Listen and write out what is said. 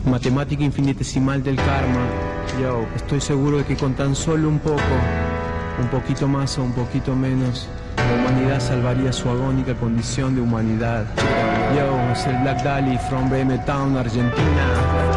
Matemática infinitesimal del karma. Yo, estoy seguro de que con tan solo un poco, un poquito más o un poquito menos, la humanidad salvaría su agónica condición de humanidad. Yo, es el Black Dali from BM Town, Argentina.